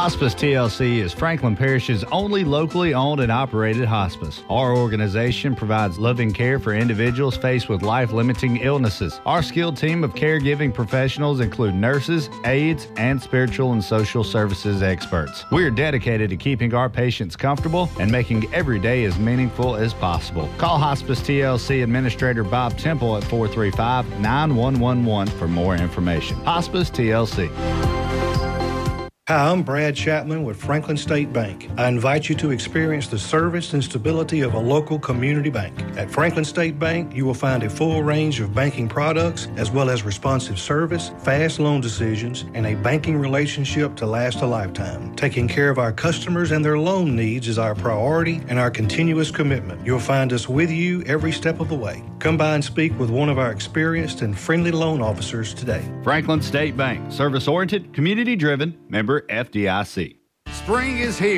Hospice TLC is Franklin Parish's only locally owned and operated hospice. Our organization provides loving care for individuals faced with life-limiting illnesses. Our skilled team of caregiving professionals include nurses, aides, and spiritual and social services experts. We are dedicated to keeping our patients comfortable and making every day as meaningful as possible. Call Hospice TLC Administrator Bob Temple at 435-9111 for more information. Hospice TLC. Hi, I'm Brad Chapman with Franklin State Bank. I invite you to experience the service and stability of a local community bank. At Franklin State Bank, you will find a full range of banking products as well as responsive service, fast loan decisions, and a banking relationship to last a lifetime. Taking care of our customers and their loan needs is our priority and our continuous commitment. You'll find us with you every step of the way. Come by and speak with one of our experienced and friendly loan officers today. Franklin State Bank, service-oriented, community-driven, member FDIC. Spring is here.